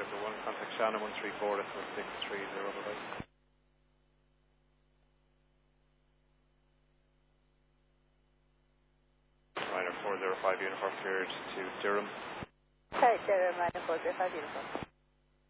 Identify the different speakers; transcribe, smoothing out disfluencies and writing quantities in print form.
Speaker 1: Triple One, contact Shannon 134, that's 630, bye-bye. Minor 405 uniform cleared to Durham.
Speaker 2: Hi, Durham, minor 405 uniform.